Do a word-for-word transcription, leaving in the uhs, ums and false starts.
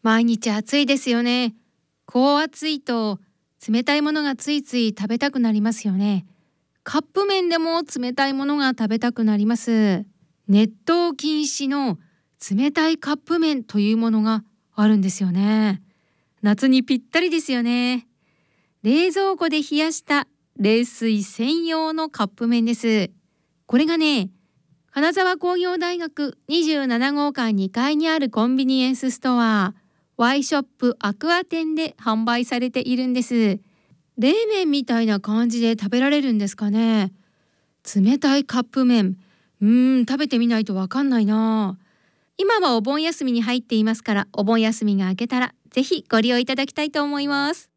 毎日暑いですよね。こう暑いと冷たいものがついつい食べたくなりますよね。カップ麺でも冷たいものが食べたくなります。熱湯禁止の冷たいカップ麺というものがあるんですよね。夏にぴったりですよね。冷蔵庫で冷やした冷水専用のカップ麺です。これがね、金沢工業大学にじゅうなな号館にかいにあるコンビニエンスストアワイショップアクア店で販売されているんです。冷麺みたいな感じで食べられるんですかね。冷たいカップ麺、うーん食べてみないとわかんないな。今はお盆休みに入っていますから、お盆休みが明けたらぜひご利用いただきたいと思います。